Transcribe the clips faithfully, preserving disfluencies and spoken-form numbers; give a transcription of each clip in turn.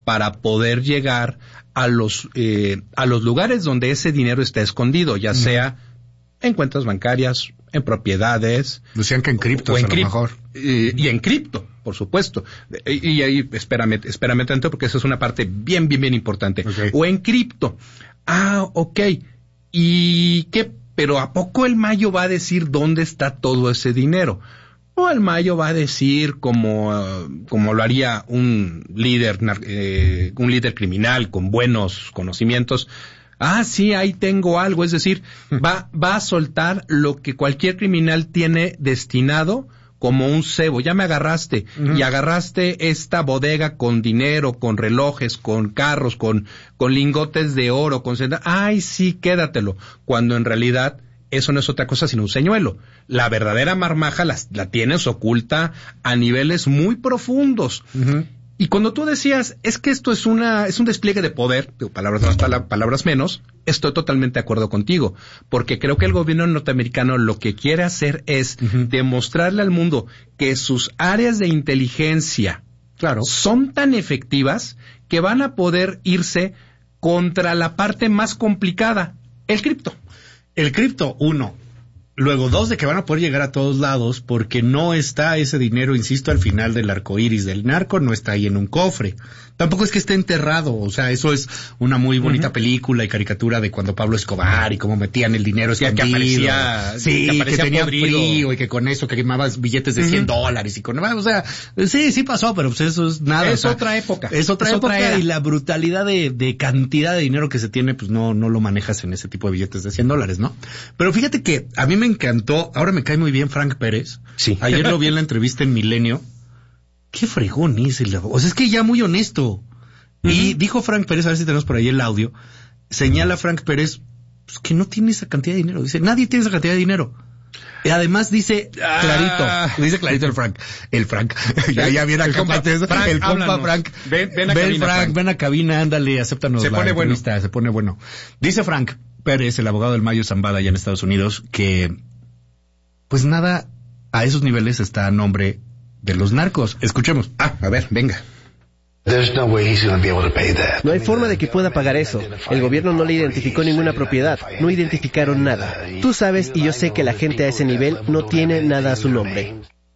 para poder llegar a los eh, a los lugares donde ese dinero está escondido, ya sea en cuentas bancarias, en propiedades. Decían que en criptos, a lo mejor. Y, y en cripto, por supuesto. Y, y ahí, espérame, espérame tanto, porque esa es una parte bien, bien, bien importante. Okay. O en cripto. Ah, ok. ¿Y qué? Pero ¿a poco el Mayo va a decir dónde está todo ese dinero? O el Mayo va a decir, como, uh, como lo haría un líder, eh, un líder criminal con buenos conocimientos. Ah, sí, ahí tengo algo. Es decir, va, va a soltar lo que cualquier criminal tiene destinado como un cebo. Ya me agarraste. Uh-huh. Y agarraste esta bodega con dinero, con relojes, con carros, con, con lingotes de oro, con senda. Ay, sí, quédatelo. Cuando en realidad eso no es otra cosa sino un señuelo. La verdadera marmaja la, la tienes oculta a niveles muy profundos. Uh-huh. Y cuando tú decías, es que esto es una, es un despliegue de poder, digo, palabras más, palabras menos, estoy totalmente de acuerdo contigo, porque creo que el gobierno norteamericano lo que quiere hacer es uh-huh. demostrarle al mundo que sus áreas de inteligencia, claro, son tan efectivas que van a poder irse contra la parte más complicada, el cripto. El cripto, uno. Luego, dos, de que van a poder llegar a todos lados porque no está ese dinero, insisto, al final del arco iris del narco, no está ahí en un cofre. Tampoco es que esté enterrado, o sea, eso es una muy bonita uh-huh. película y caricatura de cuando Pablo Escobar y cómo metían el dinero escondido. Que aparecía, sí, que, aparecía que tenía podrido. Frío y que con eso que quemabas billetes de cien uh-huh. dólares y con, o sea, sí, sí pasó, pero pues eso es nada. Es o sea, otra época. Es otra es época otra y la brutalidad de, de cantidad de dinero que se tiene, pues no, no lo manejas en ese tipo de billetes de cien dólares, ¿no? Pero fíjate que a mí me encantó, ahora me cae muy bien Frank Pérez. Sí. Ayer lo vi en la entrevista en Milenio. Qué fregón es el, o sea, es que ya muy honesto. Uh-huh. Y dijo Frank Pérez, a ver si tenemos por ahí el audio, señala Frank Pérez pues, que no tiene esa cantidad de dinero. Dice, nadie tiene esa cantidad de dinero. Y además dice clarito, ah. dice clarito el Frank, el Frank, ya, ya viene acá, compa, el compa háblanos. Frank, ven, ven a ven cabina, Frank, Frank, ven a cabina, ándale, acéptanos se la pone entrevista, bueno. se pone bueno. Dice Frank Pérez, el abogado del Mayo Zambada allá en Estados Unidos, que pues nada a esos niveles está a nombre de los narcos. Escuchemos. Ah, a ver, venga. No hay forma de que pueda pagar eso. El gobierno no le identificó ninguna propiedad, no identificaron nada. Tú sabes y yo sé que la gente a ese nivel no tiene nada a su nombre.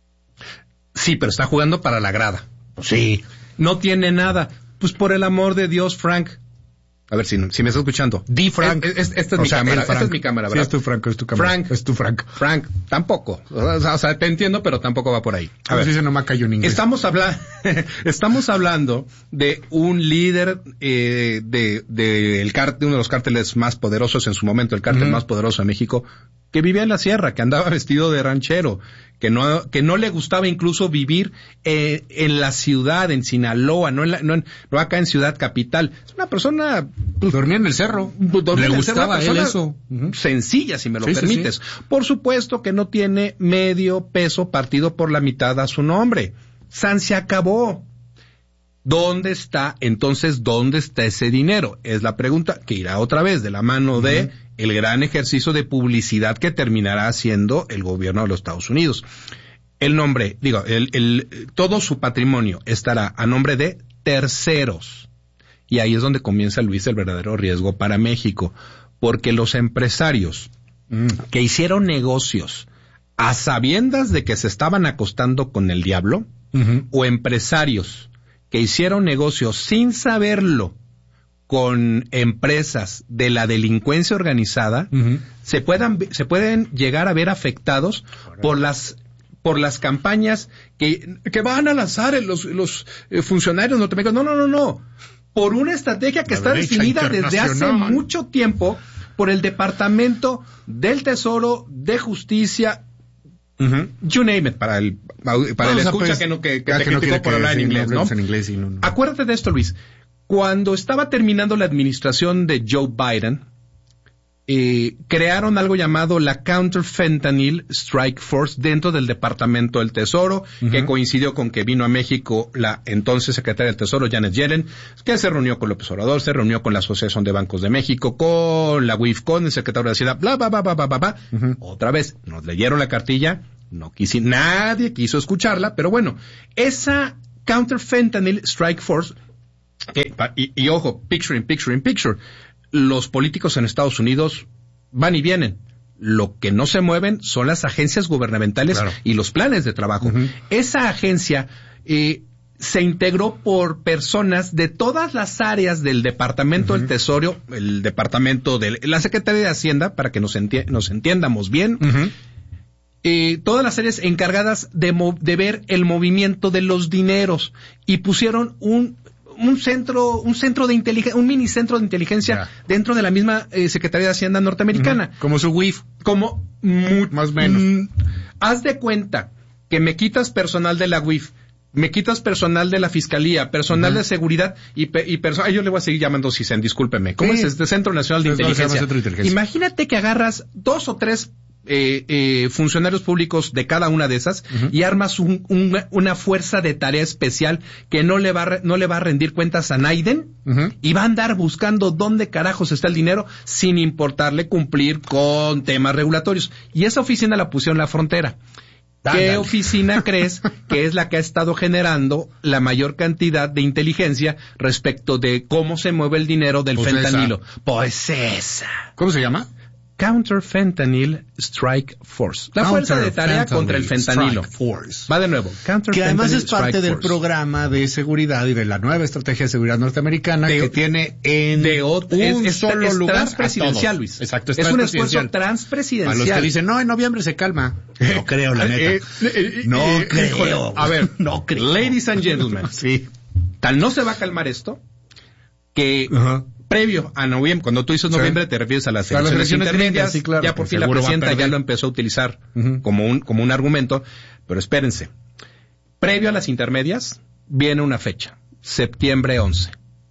Sí, pero está jugando para la grada. Sí. No tiene nada. Pues por el amor de Dios, Frank. A ver si, si me está escuchando. Di Frank. Es, es, esta, es mi sea, cámara, Frank. esta es mi cámara, ¿verdad? Sí, es tu Frank, es tu cámara. Frank. Es tu Frank. Frank, tampoco. O sea, o sea te entiendo, pero tampoco va por ahí. A ver si se no me cayó en inglés. Estamos, habla estamos hablando de un líder eh, de, de, el cártel, de uno de los cárteles más poderosos en su momento, el cártel uh-huh. más poderoso de México, que vivía en la sierra, que andaba vestido de ranchero, que no que no le gustaba incluso vivir eh, en la ciudad, en Sinaloa, no en la, no, en, no acá en Ciudad Capital. Es una persona pues, dormía en el cerro. Dormía le en gustaba el cerro, a él eso. Uh-huh. Sencilla, si me lo sí, permites. Sí, sí. Por supuesto que no tiene medio peso partido por la mitad a su nombre. San se acabó. ¿Dónde está? Entonces, ¿dónde está ese dinero? Es la pregunta que irá otra vez de la mano de uh-huh. el gran ejercicio de publicidad que terminará haciendo el gobierno de los Estados Unidos. El nombre, digo, el, el, todo su patrimonio estará a nombre de terceros. Y ahí es donde comienza, Luis, el verdadero riesgo para México. Porque los empresarios mm. que hicieron negocios a sabiendas de que se estaban acostando con el diablo, uh-huh. o empresarios que hicieron negocios sin saberlo con empresas de la delincuencia organizada, uh-huh. se puedan se pueden llegar a ver afectados Correcto. por las por las campañas que que van a lanzar los los eh, funcionarios norteamericanos. No, no, no, no. Por una estrategia que la está definida desde hace mucho tiempo por el Departamento del Tesoro, de Justicia, uh-huh. you name it, para el para no, el o sea, escucha pues, que no que, que te que no criticó por hablar en inglés, ¿no? En inglés y no, no. Acuérdate de esto, Luis. Cuando estaba terminando la administración de Joe Biden, eh, crearon algo llamado la Counter Fentanyl Strike Force dentro del Departamento del Tesoro, uh-huh. que coincidió con que vino a México la entonces secretaria del Tesoro, Janet Yellen, que se reunió con López Obrador, se reunió con la Asociación de Bancos de México, con la U I F, con el secretario de Hacienda, bla, bla, bla, bla, bla, bla, bla. Uh-huh. Otra vez, nos leyeron la cartilla, no quisi, nadie quiso escucharla, pero bueno, esa Counter Fentanyl Strike Force Eh, y, y ojo, picture in picture in picture. Los políticos en Estados Unidos van y vienen. Lo que no se mueven son las agencias gubernamentales claro. y los planes de trabajo. Uh-huh. Esa agencia eh, se integró por personas de todas las áreas del Departamento uh-huh. del Tesoro, el Departamento de la Secretaría de Hacienda, para que nos, enti- nos entiendamos bien. Uh-huh. Eh, todas las áreas encargadas de, mo- de ver el movimiento de los dineros y pusieron un un centro un centro de inteligencia, un mini centro de inteligencia yeah. dentro de la misma eh, Secretaría de Hacienda norteamericana. Uh-huh. Como su W I F. Como mu- más o menos. Mm, haz de cuenta que me quitas personal de la W I F, me quitas personal de la Fiscalía, personal uh-huh. de seguridad y, pe- y personal... Yo le voy a seguir llamando CISEN, discúlpeme. ¿Cómo sí. es este Centro Nacional de Inteligencia? Centro de Inteligencia? Imagínate que agarras dos o tres eh, eh, funcionarios públicos de cada una de esas uh-huh. y armas un, un, una fuerza de tarea especial que no le va a, re- no le va a rendir cuentas a Naiden uh-huh. y va a andar buscando dónde carajos está el dinero sin importarle cumplir con temas regulatorios. Y esa oficina la pusieron en la frontera. ¿Qué Dale. oficina crees que es la que ha estado generando la mayor cantidad de inteligencia respecto de cómo se mueve el dinero del pues fentanilo? Esa. Pues esa. ¿Cómo se llama? Counter Fentanyl Strike Force. La Counter fuerza de tarea Fentanyl contra el fentanilo. Force. Va de nuevo. Counter que además es parte Strike del Force. Programa de seguridad y de la nueva estrategia de seguridad norteamericana de, que tiene en de otro, un es, solo es lugar transpresidencial, Luis. Exacto, es, es un esfuerzo transpresidencial. A los que dicen, no, en noviembre se calma. No creo, la neta. Eh, eh, no eh, creo. A ver, no creo. Ladies and gentlemen. Sí. Tal no se va a calmar esto que... Uh-huh. Previo a noviembre, cuando tú dices noviembre, sí. te refieres a las elecciones, las elecciones intermedias, sí, claro, ya por fin la presidenta ya lo empezó a utilizar uh-huh. como un como un argumento, pero espérense. Previo a las intermedias, viene una fecha, septiembre once.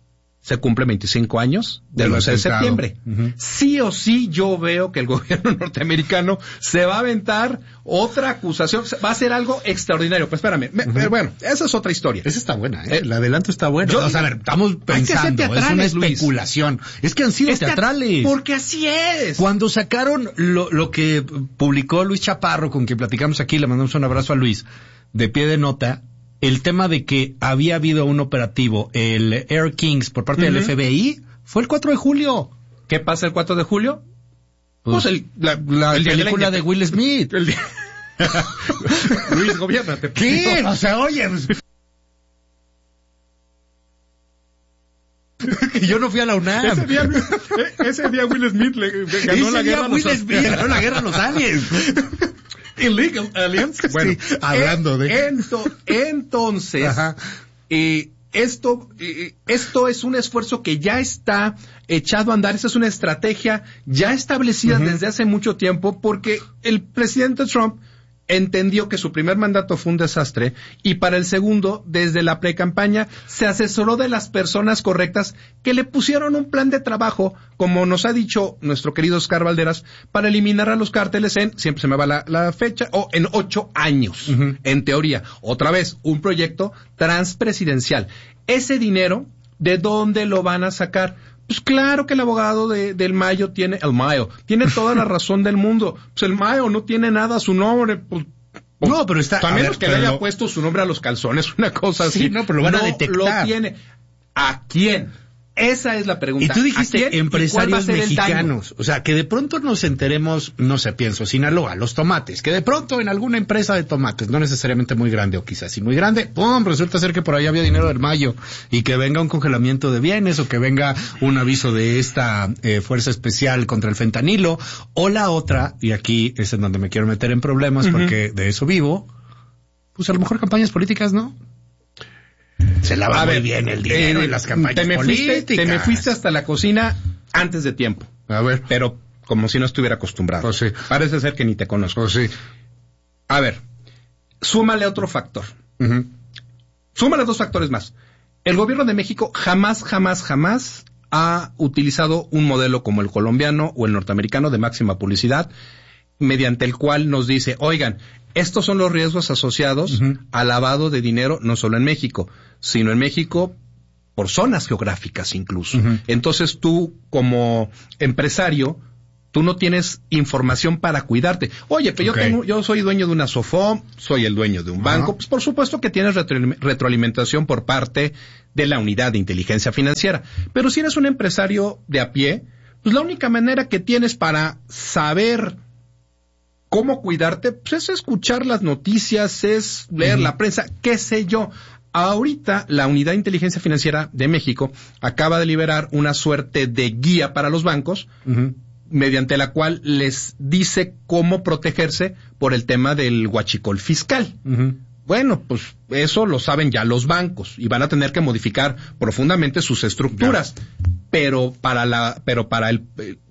Se cumplen veinticinco años del once de septiembre. Uh-huh. Sí o sí yo veo que el gobierno norteamericano se va a aventar otra acusación, va a hacer algo extraordinario. Pues espérame, me, uh-huh. bueno, esa es otra historia. Esa está buena, ¿eh? El adelanto está bueno. Yo, o sea, a ver, estamos pensando, es una especulación. Luis. Es que han sido es teatrales. Porque así es. Cuando sacaron lo, lo que publicó Luis Chaparro, con quien platicamos aquí, le mandamos un abrazo a Luis, de pie de nota, el tema de que había habido un operativo, el Air Kings, por parte uh-huh. del F B I, fue el cuatro de julio. ¿Qué pasa el cuatro de julio? Pues, pues el, la, la el película de, de Will Smith. El día... Luis, gobiérnate. ¿Qué? O sea, oye... Yo no fui a la UNAM. Ese día, ese día Will Smith le, le ganó ese la guerra a los aliens. ganó la guerra a los aliens. Illegal aliens. Bueno, sí, hablando de... Ento, entonces, eh, esto, eh, esto es un esfuerzo que ya está echado a andar. Esa es una estrategia ya establecida uh-huh. desde hace mucho tiempo, porque el presidente Trump entendió que su primer mandato fue un desastre y para el segundo, desde la precampaña, se asesoró de las personas correctas que le pusieron un plan de trabajo, como nos ha dicho nuestro querido Oscar Valderas, para eliminar a los cárteles en, siempre se me va la, la fecha, o en ocho años, uh-huh. en teoría. Otra vez, un proyecto transpresidencial. Ese dinero, ¿de dónde lo van a sacar? Pues claro que el abogado de, del Mayo tiene, el Mayo, tiene toda la razón del mundo. Pues el Mayo no tiene nada a su nombre. Pues, pues, no, pero está... También es que le haya lo... puesto su nombre a los calzones, una cosa sí, así. no, pero lo van no a detectar. Lo tiene. ¿A quién? Esa es la pregunta. Y tú dijiste empresarios mexicanos. O sea, que de pronto nos enteremos, no sé, pienso, Sinaloa, los tomates. Que de pronto en alguna empresa de tomates, no necesariamente muy grande o quizás sí muy grande, ¡pum! Resulta ser que por ahí había dinero del Mayo. Y que venga un congelamiento de bienes o que venga un aviso de esta eh, fuerza especial contra el fentanilo. O la otra, y aquí es en donde me quiero meter en problemas uh-huh. porque de eso vivo, pues a lo mejor campañas políticas, ¿no? Se lava a muy ver, bien el dinero eh, en las campañas te me políticas. Fuiste, te me fuiste hasta la cocina antes de tiempo. A ver. Pero como si no estuviera acostumbrado. Oh, sí. Parece ser que ni te conozco. Oh, sí. A ver, súmale otro factor. Uh-huh. Súmale dos factores más. El gobierno de México jamás, jamás, jamás ha utilizado un modelo como el colombiano o el norteamericano de máxima publicidad, mediante el cual nos dice, oigan, estos son los riesgos asociados uh-huh. al lavado de dinero, no solo en México, sino en México por zonas geográficas incluso. Uh-huh. Entonces tú, como empresario, tú no tienes información para cuidarte. Oye, pero okay. yo tengo, yo soy dueño de una Sofom, soy el dueño de un banco, uh-huh. pues por supuesto que tienes retro, retroalimentación por parte de la unidad de inteligencia financiera. Pero si eres un empresario de a pie, pues la única manera que tienes para saber cómo cuidarte, pues es escuchar las noticias, es leer uh-huh. la prensa, qué sé yo. Ahorita la Unidad de Inteligencia Financiera de México acaba de liberar una suerte de guía para los bancos, uh-huh. mediante la cual les dice cómo protegerse por el tema del huachicol fiscal. Uh-huh. Bueno, pues eso lo saben ya los bancos y van a tener que modificar profundamente sus estructuras, ya. pero para la, pero para el,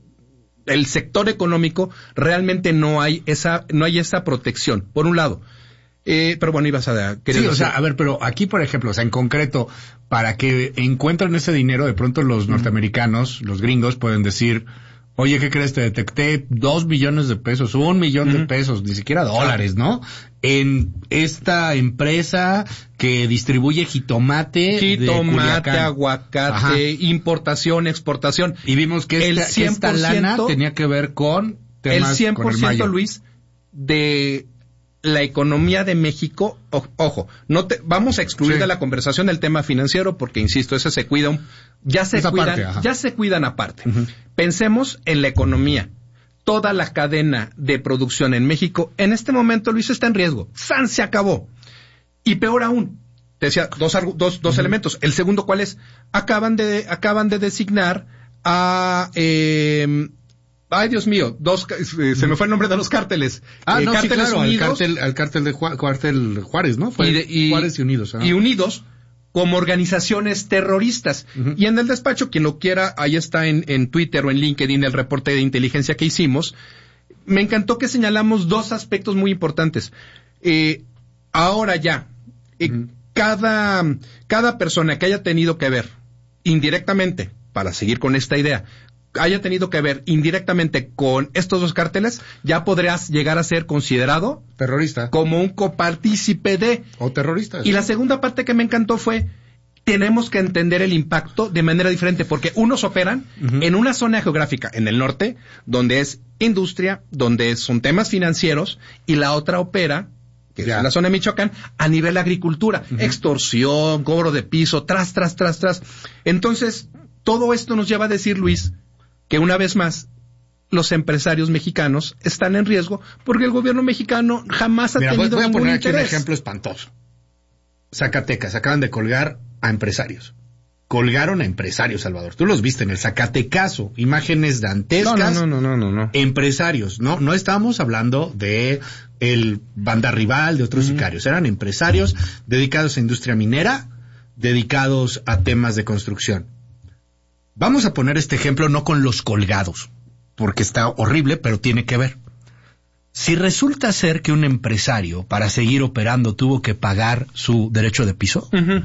el sector económico realmente no hay esa, no hay esa protección. Por un lado. Eh, pero bueno, ibas a... Sí, decir? o sea, a ver, pero aquí, por ejemplo, o sea, en concreto, para que encuentren ese dinero, de pronto los norteamericanos, los gringos, pueden decir, oye, ¿qué crees? Te detecté dos millones de pesos, un millón uh-huh. de pesos, ni siquiera dólares, ¿no? En esta empresa que distribuye jitomate, jitomate, aguacate, Ajá. importación, exportación. Y vimos que esta, el cien por ciento, esta lana tenía que ver con temas el cien por ciento, con el Luis, de la economía de México, o, ojo, no te, vamos a excluir sí. de la conversación el tema financiero porque, insisto, ese se cuida, un, ya se Esa cuidan, parte, ya se cuidan aparte. Uh-huh. Pensemos en la economía. Toda la cadena de producción en México, en este momento, Luis, está en riesgo. ¡San! Se acabó. Y peor aún, te decía, dos, dos, dos uh-huh. elementos. El segundo, ¿cuál es? Acaban de, acaban de designar a, eh, ay, Dios mío, dos, eh, se me fue el nombre de los cárteles. Ah, eh, no, cárteles sí, claro, Unidos. al cártel, al cártel de Juárez, cártel Juárez, ¿no? Fue y, de, y Juárez y Unidos. ¿ah? Y Unidos como organizaciones terroristas. Uh-huh. Y en el despacho, quien lo quiera, ahí está en, en Twitter o en LinkedIn el reporte de inteligencia que hicimos. Me encantó que señalamos dos aspectos muy importantes. Eh, ahora ya, eh, uh-huh. cada, cada persona que haya tenido que ver indirectamente, para seguir con esta idea, haya tenido que ver indirectamente con estos dos cárteles, ya podrías llegar a ser considerado terrorista, como un copartícipe de o terrorista. Y la segunda parte que me encantó fue, tenemos que entender el impacto de manera diferente, porque unos operan uh-huh. en una zona geográfica en el norte, donde es industria, donde son temas financieros, y la otra opera, que ya. es la zona de Michoacán, a nivel agricultura, uh-huh. extorsión, cobro de piso, tras, tras, tras, tras. Entonces, todo esto nos lleva a decir, Luis, que una vez más, los empresarios mexicanos están en riesgo porque el gobierno mexicano jamás ha Mira, tenido voy a ningún poner interés. aquí un ejemplo espantoso. Zacatecas, acaban de colgar a empresarios. Colgaron a empresarios, Salvador. Tú los viste en el Zacatecaso, imágenes dantescas. No, no, no, no, no, no. Empresarios, ¿no? No estamos hablando de el banda rival, de otros uh-huh. sicarios. Eran empresarios dedicados a industria minera, dedicados a temas de construcción. Vamos a poner este ejemplo no con los colgados, porque está horrible, pero tiene que ver. Si resulta ser que un empresario, para seguir operando, tuvo que pagar su derecho de piso, uh-huh.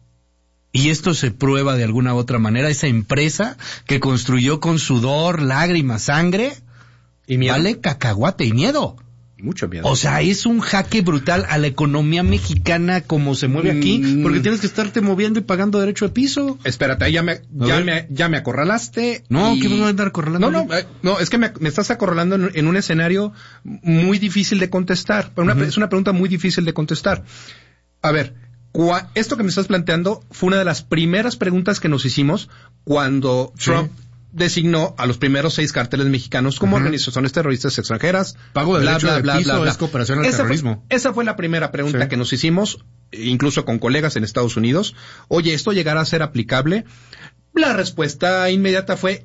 y esto se prueba de alguna u otra manera, esa empresa que construyó con sudor, lágrimas, sangre, y miedo. Vale cacahuate y miedo. Mucho miedo. O sea, es un jaque brutal a la economía mexicana como se mueve aquí, mm. porque tienes que estarte moviendo y pagando derecho de piso. Espérate, ya me, ya me, ya me acorralaste. No, y... ¿qué me voy a andar acorralando? No, no, eh, no, es que me, me estás acorralando en, en un escenario muy difícil de contestar. Una, uh-huh. Es una pregunta muy difícil de contestar. A ver, cua, esto que me estás planteando fue una de las primeras preguntas que nos hicimos cuando sí. Trump designó a los primeros seis cárteles mexicanos como uh-huh. organizaciones terroristas extranjeras. Pago de bla, derecho bla, de bla, piso bla, bla. es cooperación al esa terrorismo. Fue, esa fue la primera pregunta sí. que nos hicimos, incluso con colegas en Estados Unidos. Oye, ¿esto llegará a ser aplicable? La respuesta inmediata fue,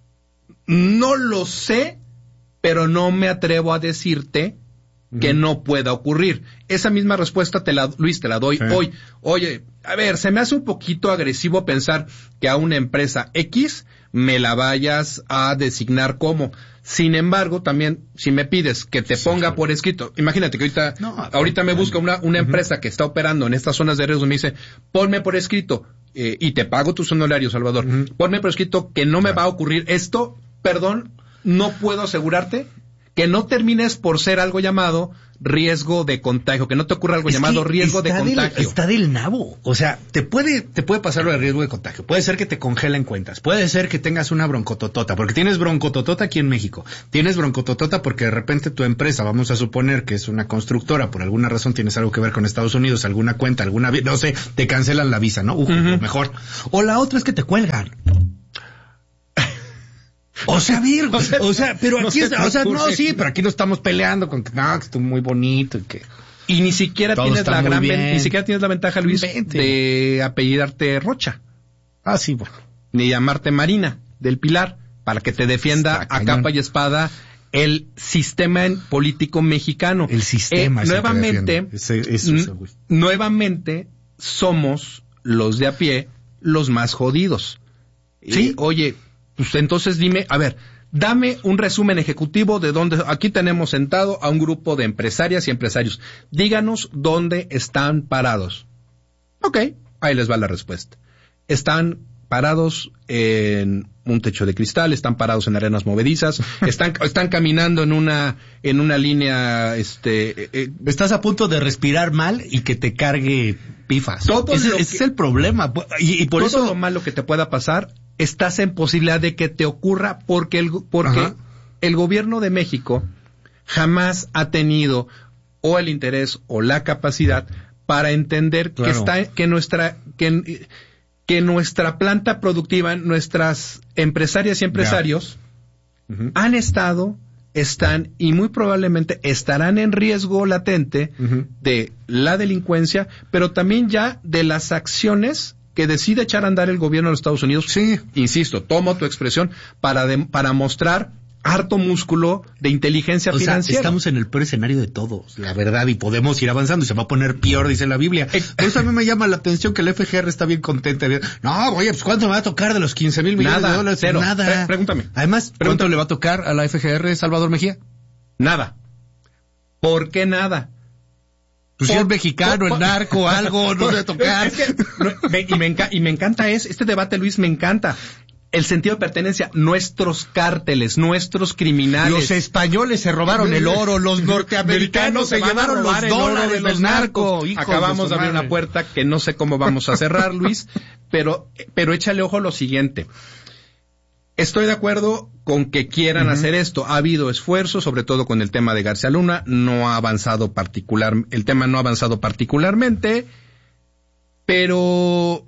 no lo sé, pero no me atrevo a decirte uh-huh. que no pueda ocurrir. Esa misma respuesta, te la, Luis, te la doy sí. hoy. Oye, a ver, se me hace un poquito agresivo pensar que a una empresa X me la vayas a designar como. Sin embargo, también, si me pides que te ponga sí, sí. por escrito, imagínate que ahorita, no, ahorita me busca una, una uh-huh. empresa que está operando en estas zonas de riesgo y me dice, ponme por escrito, eh, y te pago tus honorarios, Salvador, uh-huh. ponme por escrito que no me va a ocurrir esto, perdón, no puedo asegurarte que no termines por ser algo llamado riesgo de contagio, que no te ocurra algo es llamado riesgo de contagio. Del, está del nabo. O sea, te puede, te puede pasar lo de riesgo de contagio. Puede ser que te congelen cuentas. Puede ser que tengas una broncototota, porque tienes broncototota aquí en México. Tienes broncototota porque de repente tu empresa, vamos a suponer que es una constructora, por alguna razón tienes algo que ver con Estados Unidos, alguna cuenta, alguna, no sé, te cancelan la visa, ¿no? Uh, uh-huh. Mejor. O la otra es que te cuelgan. O sea, Virgo, o sea, o sea, pero aquí no está, o sea, no, sí, pero aquí no estamos peleando con que, no, que esto es muy bonito y que... Y ni siquiera tienes la gran, ven, ni siquiera tienes la ventaja, Luis, Vente. de apellidarte Rocha. Ah, sí, bueno. Ni llamarte Marina del Pilar, para que te defienda a capa y espada el sistema político mexicano. El sistema. Eh, nuevamente, ese, eso, n- nuevamente somos los de a pie los más jodidos. Sí. Eh, oye, pues entonces dime, a ver, dame un resumen ejecutivo de dónde, aquí tenemos sentado a un grupo de empresarias y empresarios. Díganos dónde están parados. Ok, ahí les va la respuesta. Están parados en un techo de cristal, están parados en arenas movedizas, están, están caminando en una, en una línea, este, eh, estás a punto de respirar mal y que te cargue pifas. Todo ese, lo ese que, es el problema. Y, y por todo eso lo malo que te pueda pasar, estás en posibilidad de que te ocurra porque el, porque Ajá. el gobierno de México jamás ha tenido o el interés o la capacidad para entender claro. que está, que nuestra, que, que nuestra planta productiva, nuestras empresarias y empresarios uh-huh. han estado, están y muy probablemente estarán en riesgo latente uh-huh. de la delincuencia, pero también ya de las acciones que decide echar a andar el gobierno de los Estados Unidos. Sí. Insisto, tomo tu expresión para, de, para mostrar harto músculo de inteligencia o financiera. Sea, estamos en el peor escenario de todos, la verdad, y podemos ir avanzando y se va a poner peor, dice la Biblia. Por eso a mí me llama la atención que el F G R está bien contenta. No, oye, pues ¿cuánto me va a tocar de los quince mil millones Nada, de dólares? Cero. Nada. Pre- pregúntame. Además, pregúntame. ¿cuánto le va a tocar a la F G R Salvador Mejía? Nada. ¿Por qué nada? Pues si es mexicano, por, el narco, algo, no debe tocar. Es que, me, y, me enca- y me encanta es, este debate, Luis, me encanta. El sentido de pertenencia, nuestros cárteles, nuestros criminales. Los españoles se robaron el oro, los norteamericanos se, se llevaron los dólares del narco. Acabamos de, de abrir una puerta que no sé cómo vamos a cerrar, Luis, pero, pero échale ojo a lo siguiente. Estoy de acuerdo con que quieran uh-huh. hacer esto. Ha habido esfuerzos, sobre todo con el tema de García Luna. No ha avanzado particular, el tema no ha avanzado particularmente, pero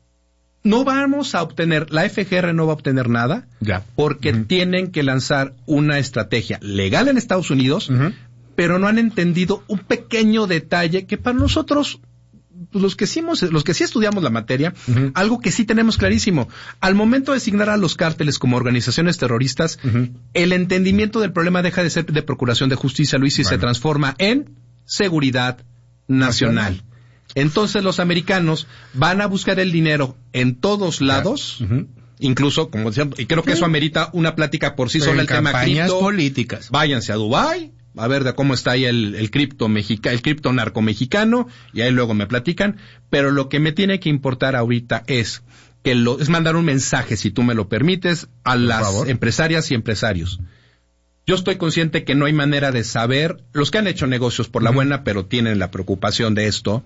no vamos a obtener, la F G R no va a obtener nada, ya. porque uh-huh. tienen que lanzar una estrategia legal en Estados Unidos, uh-huh. pero no han entendido un pequeño detalle que para nosotros, los que sí, hemos, los que sí estudiamos la materia, uh-huh. algo que sí tenemos clarísimo, al momento de designar a los cárteles como organizaciones terroristas, uh-huh. el entendimiento del problema deja de ser de procuración de justicia, Luis, y bueno. se transforma en seguridad nacional. nacional. Entonces los americanos van a buscar el dinero en todos lados, uh-huh. incluso, como decía, y creo que eso amerita una plática por sí sola, el tema cripto. Políticas. Váyanse a Dubái, a ver de cómo está ahí el, el cripto mexica, el cripto narco mexicano, y ahí luego me platican, pero lo que me tiene que importar ahorita es que lo, es mandar un mensaje, si tú me lo permites, a por las favor. empresarias y empresarios. Yo estoy consciente que no hay manera de saber, los que han hecho negocios por la uh-huh. buena, pero tienen la preocupación de esto,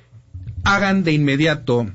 hagan de inmediato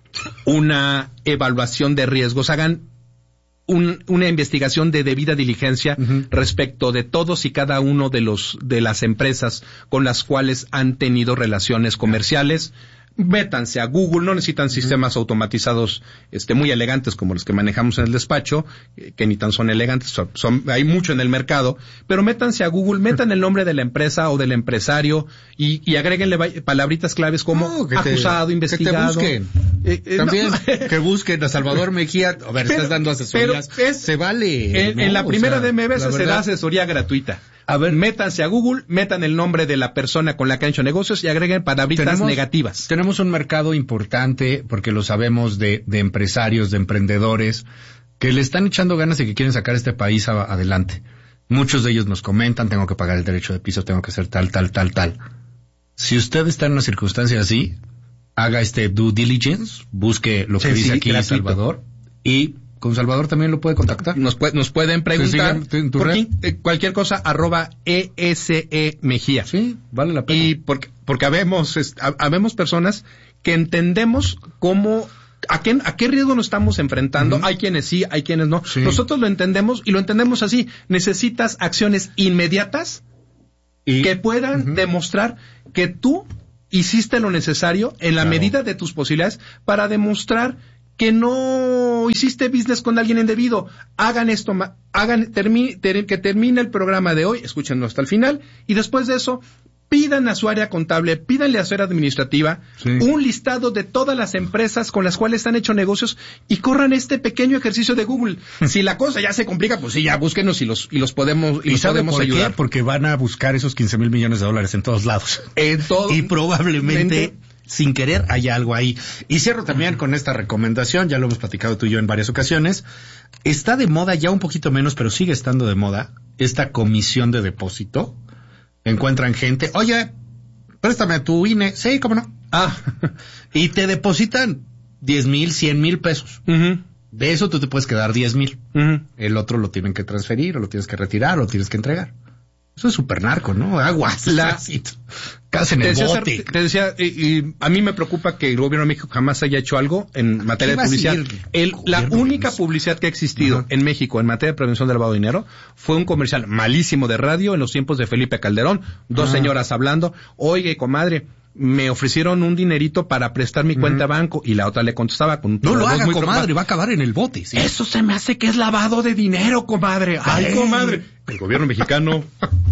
una evaluación de riesgos, hagan un, una investigación de debida diligencia uh-huh. respecto de todos y cada uno de los de las empresas con las cuales han tenido relaciones comerciales. Métanse a Google, no necesitan uh-huh. sistemas automatizados este muy elegantes como los que manejamos en el despacho, eh, que ni tan son elegantes, son, son, hay mucho en el mercado, pero métanse a Google, metan el nombre de la empresa o del empresario y, y agréguenle palabritas claves como no, que acusado, te, investigado. Que te busquen. Eh, eh, También no. que busquen a Salvador Mejía. A ver, pero, estás dando asesorías. Es, se vale. En, ¿no? en la primera o sea, de M B S se da asesoría gratuita. A ver, métanse a Google, metan el nombre de la persona con la que han hecho negocios y agreguen palabritas tenemos, negativas. Tenemos un mercado importante, porque lo sabemos, de, de empresarios, de emprendedores, que le están echando ganas y que quieren sacar este país a, adelante. Muchos de ellos nos comentan, tengo que pagar el derecho de piso, tengo que hacer tal, tal, tal, tal. Si usted está en una circunstancia así, haga este due diligence, busque lo que sí, dice sí, aquí gratuito. Salvador, y Con Salvador también lo puede contactar. Nos, pu- nos pueden preguntar. Sí, sí, en tu por red. quién, eh, cualquier cosa, arroba E S E Mejía. Sí, vale la pena. Y porque, porque habemos, es- ha- habemos personas que entendemos cómo, a qué, a qué riesgo nos estamos enfrentando. Ujú. Hay quienes sí, hay quienes no. Sí. Nosotros lo entendemos y lo entendemos así. Necesitas acciones inmediatas Y- que puedan Ujú. demostrar que tú hiciste lo necesario en la Claro. medida de tus posibilidades para demostrar que no hiciste business con alguien indebido. Hagan esto, ma- hagan termi- ter- que termine el programa de hoy, escúchenlo hasta el final, y después de eso, pidan a su área contable, pídanle a su área administrativa Sí. un listado de todas las empresas con las cuales han hecho negocios y corran este pequeño ejercicio de Google. Si la cosa ya se complica, pues sí, ya búsquenos y los, y los podemos, y ¿Y los sabe podemos por ayudar. qué? Porque van a buscar esos quince mil millones de dólares en todos lados. En todo- Y probablemente, mente- sin querer, haya algo ahí. Y cierro también con esta recomendación, ya lo hemos platicado tú y yo en varias ocasiones. Está de moda, ya un poquito menos, pero sigue estando de moda, esta comisión de depósito. Encuentran gente, oye, préstame tu I N E. Sí, cómo no. Ah, Y te depositan diez mil, cien mil pesos. ujú, De eso tú te puedes quedar diez mil. ujú. El otro lo tienen que transferir, o lo tienes que retirar, o lo tienes que entregar. Eso es súper narco, ¿no? Aguas. La- Así, casi en Te el decía, bote. te decía, y, y a mí me preocupa que el gobierno de México jamás haya hecho algo en materia de va a publicidad. seguir El, el la gobierno única mismo? publicidad que ha existido Ajá. en México en materia de prevención del lavado de dinero fue un comercial malísimo de radio en los tiempos de Felipe Calderón. Dos Ah. señoras hablando, oye, comadre, me ofrecieron un dinerito para prestar mi cuenta a banco, y la otra le contestaba con un No tono lo de voz haga, muy comadre, preocupada. va a acabar en el bote. ¿sí? Eso se me hace que es lavado de dinero, comadre. Ay, Ay. comadre. El gobierno mexicano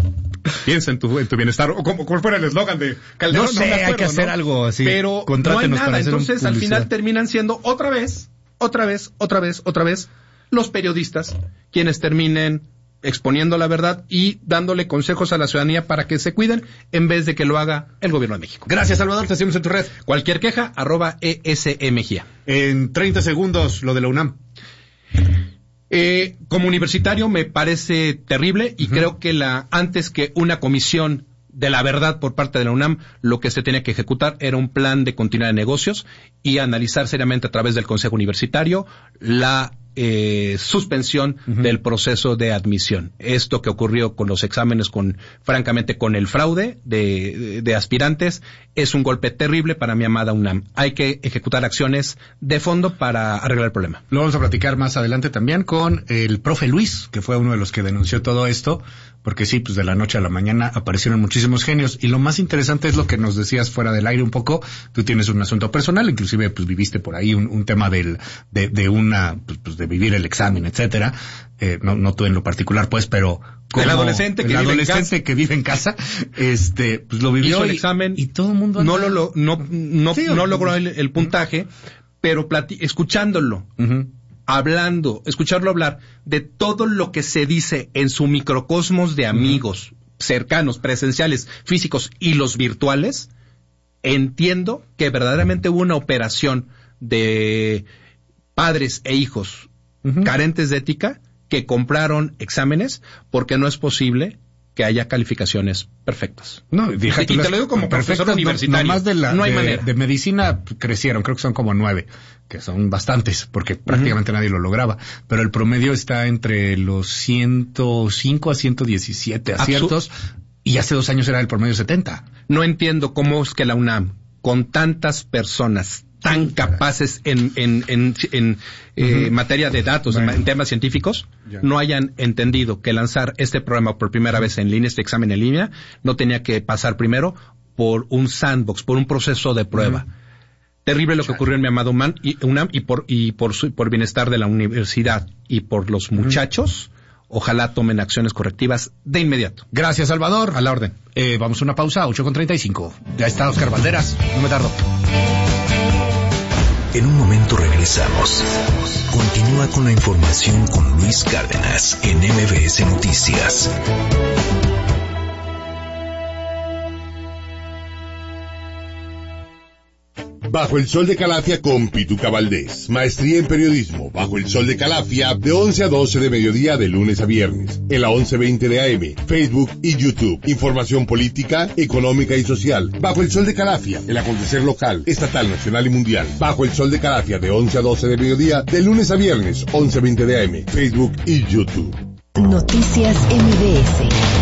piensa en tu, en tu bienestar. O como, ¿cuál fuera el eslogan de Calderón? No sé, me hay acuerdo, que hacer ¿no? algo así. Pero no hay Contrátenos nada. para hacer un Entonces, al publicidad. final terminan siendo otra vez, otra vez, otra vez, otra vez los periodistas quienes terminen exponiendo la verdad y dándole consejos a la ciudadanía para que se cuiden en vez de que lo haga el gobierno de México. Gracias, Salvador, te seguimos en tu red. Cualquier queja, arroba E S E Mejía. En treinta segundos, lo de la UNAM. Eh, como universitario me parece terrible y creo que la antes que una comisión de la verdad por parte de la UNAM, lo que se tenía que ejecutar era un plan de continuidad de negocios y analizar seriamente a través del Consejo Universitario la eh, suspensión Ujú. del proceso de admisión. Esto que ocurrió con los exámenes, con francamente con el fraude de, de, de aspirantes, es un golpe terrible para mi amada UNAM. Hay que ejecutar acciones de fondo para arreglar el problema. Lo vamos a platicar más adelante también con el profe Luis, que fue uno de los que denunció todo esto, porque sí, pues de la noche a la mañana aparecieron muchísimos genios. Y lo más interesante es lo que nos decías fuera del aire un poco. Tú tienes un asunto personal, inclusive pues viviste por ahí un, un tema del, de, de una, pues, pues de vivir el examen, etcétera. Eh, no, no tú en lo particular, pues, pero El adolescente que el vive en adolescente casa. que vive en casa, este, pues lo vivió Hizo el y, examen, y todo el mundo no anda- lo, lo- no no, Sí, no o- logró el, el puntaje, pero plati- escuchándolo, Ujú. hablando, escucharlo hablar de todo lo que se dice en su microcosmos de amigos cercanos, presenciales, físicos y los virtuales, entiendo que verdaderamente hubo una operación de padres e hijos Ujú. carentes de ética que compraron exámenes porque no es posible que haya calificaciones perfectas. No, fíjate, Y te lo digo como profesor perfectas, universitario. No, nomás de, la, No hay de, manera. de medicina crecieron, creo que son como nueve, que son bastantes, porque prácticamente nadie lo lograba. Pero el promedio está entre los ciento cinco a ciento diecisiete aciertos, y hace dos años era el promedio setenta. No entiendo cómo es que la UNAM, con tantas personas tan capaces en, en, en, en eh, Ujú. materia de datos, en, Bueno. en temas científicos, Ya. no hayan entendido que lanzar este programa por primera vez en línea, este examen en línea, no tenía que pasar primero por un sandbox, por un proceso de prueba. Ujú. Terrible lo que ocurrió en mi amado UNAM y, UNAM, y por y por su, por bienestar de la universidad y por los muchachos, ojalá tomen acciones correctivas de inmediato. Gracias, Salvador. A la orden. Eh, vamos a una pausa, ocho con treinta y cinco. Ya está Oscar Valderas, no me tardo. En un momento regresamos. Continúa con la información con Luis Cárdenas en M B S Noticias. Bajo el Sol de Calafia con Pituca Valdés. Maestría en periodismo. Bajo el Sol de Calafia de once a doce de mediodía de lunes a viernes. En la once veinte de A M, Facebook y YouTube. Información política, económica y social. Bajo el Sol de Calafia. El acontecer local, estatal, nacional y mundial. Bajo el Sol de Calafia de once a doce de mediodía de lunes a viernes. once veinte de A M, Facebook y YouTube. Noticias M B S.